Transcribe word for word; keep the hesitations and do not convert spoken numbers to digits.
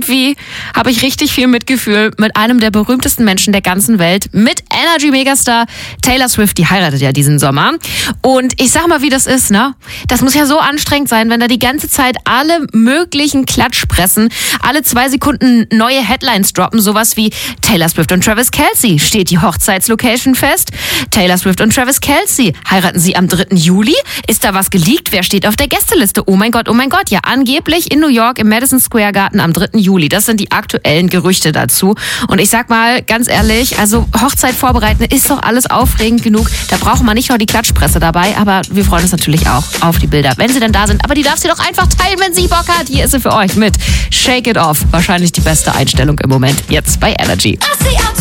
irgendwie habe ich richtig viel Mitgefühl mit einem der berühmtesten Menschen der ganzen Welt, mit Energy-Megastar Taylor Swift. Die heiratet ja diesen Sommer. Und ich sag mal, wie das ist, ne? Das muss ja so anstrengend sein, wenn da die ganze Zeit alle möglichen Klatschpressen alle zwei Sekunden neue Headlines droppen. Sowas wie Taylor Swift und Travis Kelce. Steht die Hochzeitslocation fest? Taylor Swift und Travis Kelce. Heiraten sie am dritten Juli? Ist da was geleakt? Wer steht auf der Gästeliste? Oh mein Gott, oh mein Gott. Ja, angeblich in New York im Madison Square Garden am dritten Juli. Das sind die aktuellen Gerüchte dazu. Und ich sag mal, ganz ehrlich, also Hochzeit vorbereiten ist doch alles aufregend genug. Da braucht man nicht nur die Klatschpresse dabei, aber wir freuen uns natürlich auch auf die Bilder, wenn sie denn da sind. Aber die darf sie doch einfach teilen, wenn sie Bock hat. Hier ist sie für euch mit Shake It Off. Wahrscheinlich die beste Einstellung im Moment. Jetzt bei Energy.